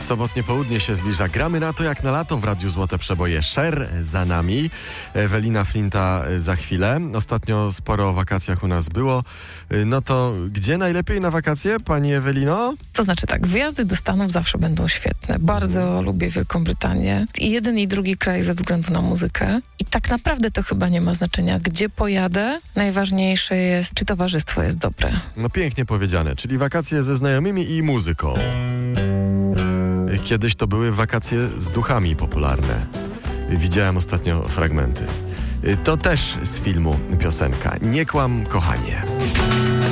Sobotnie południe się zbliża. Gramy na to jak na lato w Radiu Złote Przeboje. Cher za nami, Ewelina Flinta za chwilę. Ostatnio sporo o wakacjach u nas było. No to gdzie najlepiej na wakacje, pani Ewelino? To znaczy tak, wyjazdy do Stanów zawsze będą świetne. Bardzo lubię Wielką Brytanię. I jeden i drugi kraj ze względu na muzykę. I tak naprawdę to chyba nie ma znaczenia, gdzie pojadę. Najważniejsze jest, czy towarzystwo jest dobre. No pięknie powiedziane, czyli wakacje ze znajomymi i muzyką. Kiedyś to były wakacje z duchami popularne. Widziałem ostatnio fragmenty. To też z filmu piosenka. Nie kłam, kochanie.